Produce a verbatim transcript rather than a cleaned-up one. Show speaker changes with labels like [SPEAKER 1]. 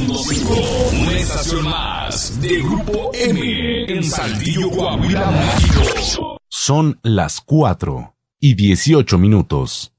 [SPEAKER 1] punto cinco, una estación más de Grupo M en Saltillo, Coahuila, México.
[SPEAKER 2] Son las cuatro y dieciocho minutos.